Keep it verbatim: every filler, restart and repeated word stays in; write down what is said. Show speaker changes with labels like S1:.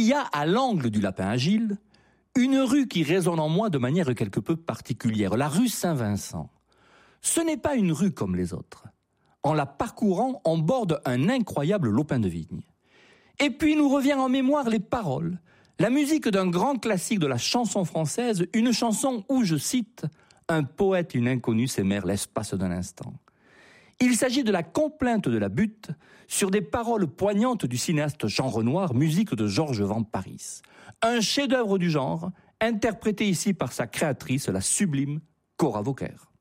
S1: il y a à l'angle du Lapin Agile une rue qui résonne en moi de manière quelque peu particulière, la rue Saint-Vincent. Ce n'est pas une rue comme les autres. En la parcourant, on borde un incroyable lopin de vigne. Et puis nous revient en mémoire les paroles, la musique d'un grand classique de la chanson française, une chanson où, je cite, « un poète et une inconnue s'aimèrent l'espace d'un instant ». Il s'agit de la complainte de la butte sur des paroles poignantes du cinéaste Jean Renoir, musique de Georges Van Paris. Un chef-d'œuvre du genre, interprété ici par sa créatrice, la sublime Cora Vauquer.